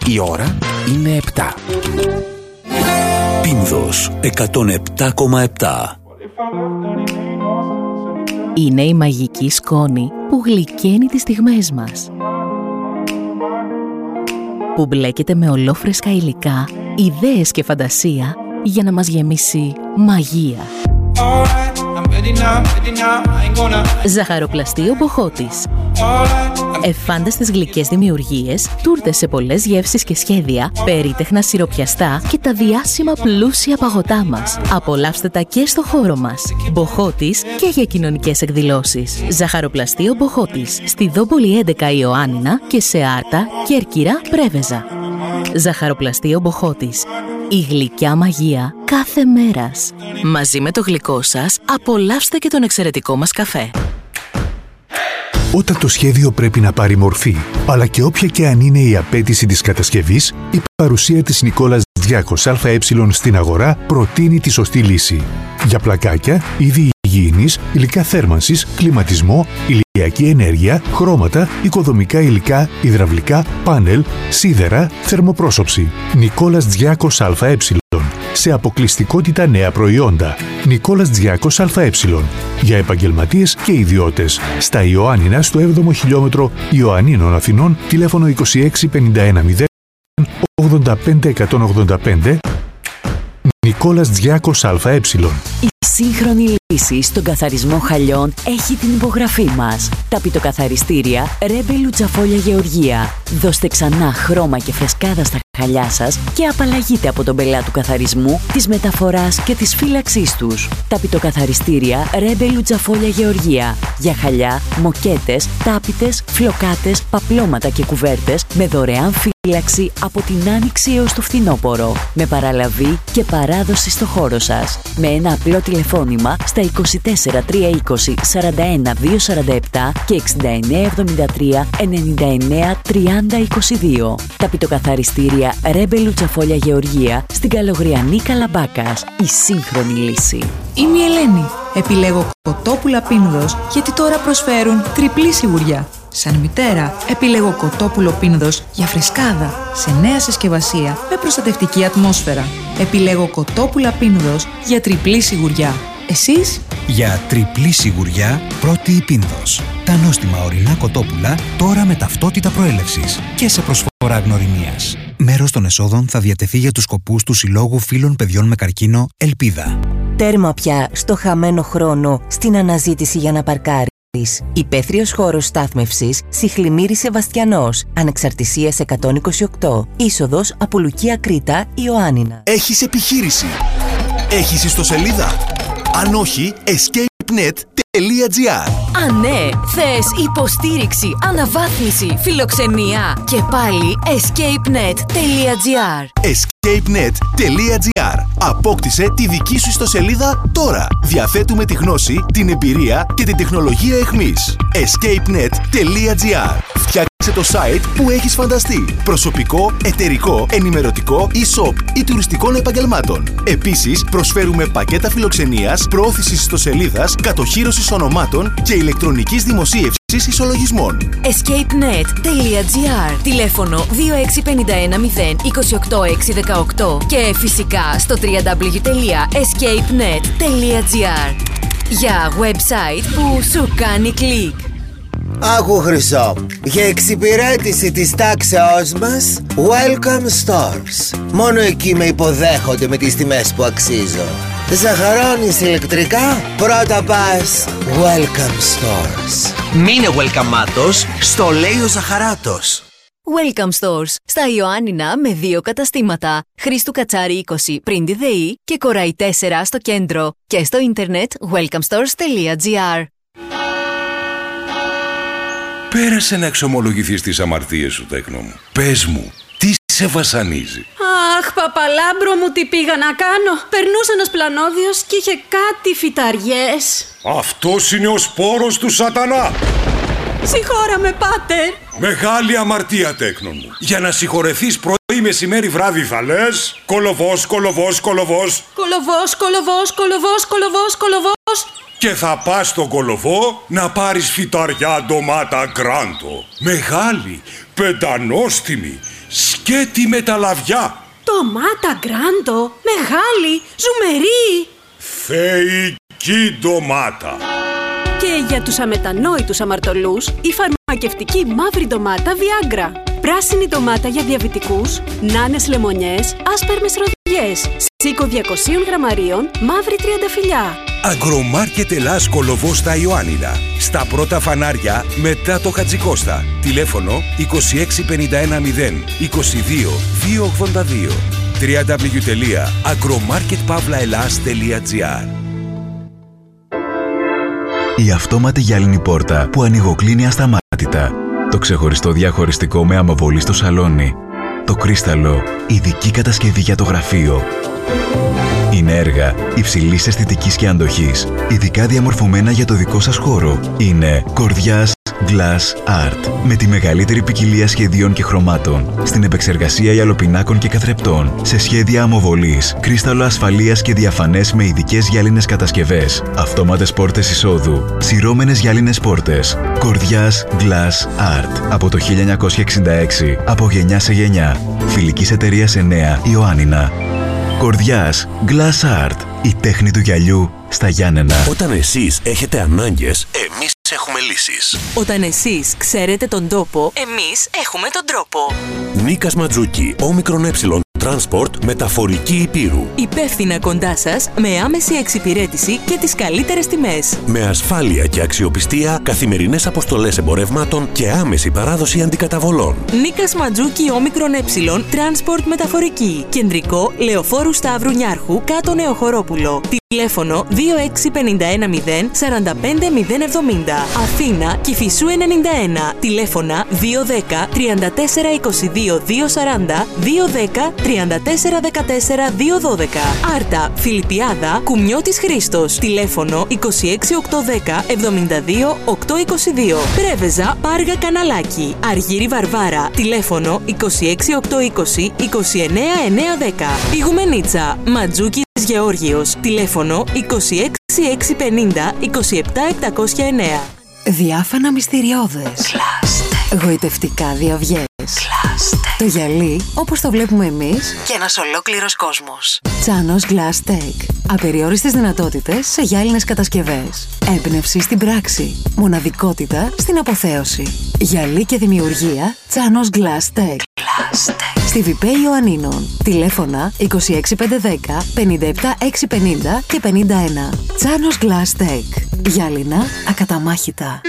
Η ώρα είναι 7. Πίνδος 107,7. Είναι η μαγική σκόνη που γλυκαίνει τις στιγμές μας, που μπλέκεται με ολόφρεσκα υλικά, ιδέες και φαντασία για να μας γεμίσει μαγεία. Ζαχαροπλαστείο Μποχώτης. Εφάνταστες γλυκές δημιουργίες, τούρτες σε πολλές γεύσεις και σχέδια, περίτεχνα σιροπιαστά και τα διάσημα πλούσια παγωτά μας. Απολαύστε τα και στο χώρο μας. Μποχώτης και για κοινωνικές εκδηλώσεις. Ζαχαροπλαστείο Μποχώτης. Στη Δόμπολη 11 Ιωάννινα και σε Άρτα, Κέρκυρα, Πρέβεζα. Ζαχαροπλαστείο Μποχώτης. Η γλυκιά μαγεία κάθε μέρας. Μαζί με το γλυκό σας, απολαύστε και τον εξαιρετικό μας καφέ. Όταν το σχέδιο πρέπει να πάρει μορφή, αλλά και όποια και αν είναι η απέτηση της κατασκευής, η παρουσία της Νικόλας Διάκος ΑΕ στην αγορά προτείνει τη σωστή λύση. Για πλακάκια, είδη υγιεινής, υλικά θέρμανσης, κλιματισμό, ηλιακή ενέργεια, χρώματα, οικοδομικά υλικά, υδραυλικά, πάνελ, σίδερα, θερμοπρόσωψη. Νικόλας Διάκος ΑΕ. Σε αποκλειστικότητα νέα προϊόντα. Νικόλας Διάκος ΑΕ. Για επαγγελματίες και ιδιώτες. Στα Ιωάννινα, στο 7ο χιλιόμετρο Ιωαννίνων Αθηνών, τηλέφωνο 26 51 0 85 185. Νικόλας Διάκος ΑΕ. Η σύγχρονη λύση στον καθαρισμό χαλιών έχει την υπογραφή μας. Τα πιτοκαθαριστήρια Ρέμπε Λουτσαφόλια Γεωργία. Δώστε ξανά χρώμα και φρεσκάδα στα χαλιά σας και απαλλαγείτε από τον πελά του καθαρισμού, της μεταφοράς και της φύλαξής τους. Τα πιτοκαθαριστήρια Ρέμπε Λουτσαφόλια Γεωργία. Για χαλιά, μοκέτες, τάπητες, φλοκάτες, παπλώματα και κουβέρτες με δωρεάν φύλαξη από την Άνοιξη έως το φθινόπωρο. Με παραλαβή και παράδοση στο χώρο σας. Με ένα απλό τηλεφώνημα στα 24 320 41 247 και 69 73 99 30 22. Τα πιτοκαθαριστήρια Ρέμπε Λουτσαφόλια Γεωργία στην Καλογριανή Καλαμπάκας. Η σύγχρονη λύση. Είμαι η Ελένη. Επιλέγω κοτόπουλα Πίνδος γιατί τώρα προσφέρουν τριπλή σιγουριά. Σαν μητέρα, επιλέγω κοτόπουλο Πίνδος για φρεσκάδα, σε νέα συσκευασία, με προστατευτική ατμόσφαιρα. Επιλέγω κοτόπουλα Πίνδος για τριπλή σιγουριά. Εσείς? Για τριπλή σιγουριά, πρώτη η Πίνδος. Τα νόστιμα ορεινά κοτόπουλα, τώρα με ταυτότητα προέλευσης και σε προσφορά γνωριμίας. Μέρος των εσόδων θα διατεθεί για τους σκοπούς του Συλλόγου Φίλων Παιδιών με Καρκίνο Ελπίδα. Τέρμα πια στο χαμένο χρόνο στην αναζήτηση για να παρκάρει. Υπαίθριος χώρος στάθμευσης Σιχλημύρη Σεβαστιανός. Ανεξαρτησίας 128. Είσοδος από Λουκία Κρήτα Ιωάννινα. Έχεις επιχείρηση? Έχεις ιστοσελίδα? Αν όχι, escapenet.gr. Αν ναι, θες υποστήριξη, αναβάθμιση, φιλοξενία και πάλι escapenet.gr. escapenet.gr. Απόκτησε τη δική σου ιστοσελίδα τώρα. Διαθέτουμε τη γνώση, την εμπειρία και την τεχνολογία εχμής. escapenet.gr. Φτιάξε το site που έχεις φανταστεί. Προσωπικό, εταιρικό, ενημερωτικό, e-shop ή τουριστικών επαγγελμάτων. Επίσης, προσφέρουμε πακέτα φιλοξενίας, προώθησης ιστοσελίδας, κατοχύρωσης ονομάτων και ηλεκτρονικής δημοσίευσης ισολογισμών. escapenet.gr. Τηλέφωνο 2651 0 28 618 και φυσικά στο www.escapenet.gr. Για website που σου κάνει κλικ. Άκου Χρυσό, για εξυπηρέτηση της τάξεώς μας, Welcome Stores. Μόνο εκεί με υποδέχονται με τις τιμές που αξίζω. Ζαχαρώνεις ηλεκτρικά, πρώτα πας Welcome Stores. Μείνε welcome-άτος, στο λέει ο Ζαχαράτος. Welcome Stores. Στα Ιωάννινα με 2 καταστήματα. Χρήστου Κατσάρη 20 πριν τη ΔΕΗ και Κοράι 4 στο κέντρο. Και στο ίντερνετ welcomestores.gr. Πέρασε να εξομολογηθείς τις αμαρτίες σου, τέκνο μου. Πες μου, τι σε βασανίζει? Αχ, παπαλάμπρο μου, τι πήγα να κάνω. Περνούσε ένας πλανόδιος και είχε κάτι φυταριές. Αυτός είναι ο σπόρος του σατανά. Συγχώραμε, πάτερ. Μεγάλη αμαρτία, τέκνο μου. Για να συγχωρεθείς πρωί, μεσημέρι, βράδυ θα λες κολοβός, κολοβός, κολοβός. Κολοβός, κολοβός, κολοβός, κολοβός, κολοβός. Και θα πας στον κολοβό να πάρεις φυταριά ντομάτα γκράντο. Μεγάλη, πεντανόστιμη, Και τη μεταλαβιά. Ντομάτα γκράντο, μεγάλη, ζουμερή. Θεϊκή ντομάτα. Και για τους αμετανόητους αμαρτωλούς, η φαρμακευτική μαύρη ντομάτα Viagra. Πράσινη ντομάτα για διαβητικούς, νάνες λεμονιές, άσπερμες ροδιές. Σίκο 200 γραμμαρίων, μαύρη τριανταφυλλιά. Αγρομάρκετ Ελλάς Κολοβός στα Ιωάννινα. Στα πρώτα φανάρια μετά το Χατζικώστα. Τηλέφωνο 26510 22 282. www.agromarketpavlaelas.gr. Η αυτόματη γυάλινη πόρτα που ανοιγοκλίνει ασταμάτητα. Το ξεχωριστό διαχωριστικό με αμοβολή στο σαλόνι. Το κρίσταλο, ειδική κατασκευή για το γραφείο. Είναι έργα υψηλής αισθητικής και αντοχής, ειδικά διαμορφωμένα για το δικό σας χώρο. Είναι Κορδιάς Glass Art, με τη μεγαλύτερη ποικιλία σχεδίων και χρωμάτων, στην επεξεργασία γυαλοπινάκων και καθρεπτών, σε σχέδια αμοβολής, κρίσταλο ασφαλείας και διαφανές με ειδικές γυάλινες κατασκευές, αυτόματες πόρτες εισόδου, σειρώμενες γυάλινες πόρτες. Κορδιάς Glass Art, από το 1966, από γενιά σε γενιά. Φιλικής εταιρείας 9, Ιωάννινα. Κορδιάς Glass Art, η τέχνη του γυαλιού στα Γιάννενα. Όταν εσείς έχετε ανάγκες, εμείς έχουμε λύσεις. Όταν εσείς ξέρετε τον τόπο, εμείς έχουμε τον τρόπο. Νίκας Ματζούκι, όμικρον ε, Transport μεταφορική Υπήρου. Υπεύθυνα κοντά σας, με άμεση εξυπηρέτηση και τις καλύτερες τιμές. Με ασφάλεια και αξιοπιστία, καθημερινές αποστολές εμπορευμάτων και άμεση παράδοση αντικαταβολών. Νίκας Ματζούκι, όμικρον ε, Transport μεταφορική. Κεντρικό, Λεωφόρου Σταύρου Νιάρχου, κάτω Νεοχωρόπουλο. Τηλέφωνο 26510 45070. Αθήνα, Κηφισού 91. Τηλέφωνα 210 3422 240 210 3414 212. Άρτα, Φιλιππιάδα, Κουμιώτης Χρήστος. Τηλέφωνο 26810 72 822. Πρέβεζα, Πάργα Καναλάκι. Αργύρι Βαρβάρα. Τηλέφωνο 26820 29910. Ιγουμενίτσα, Ματζούκης Γεώργιος. Τηλέφωνο 26650 27709. Διάφανα μυστηριώδες. Γοητευτικά διαυγές. Το γυαλί όπως το βλέπουμε εμείς Και ένας ολόκληρος κόσμος. Τσάνος Glass Tech. Απεριόριστες δυνατότητες σε γυάλινες κατασκευές. Έμπνευση στην πράξη. Μοναδικότητα στην αποθέωση. Γυαλί και δημιουργία Τσάνος Glass Tech. Στη Βιπέ Ιωαννίνων. Τηλέφωνα 26510 57650 και 51. Τσάνος Glass Tech. Γυάλινα ακαταμάχητα.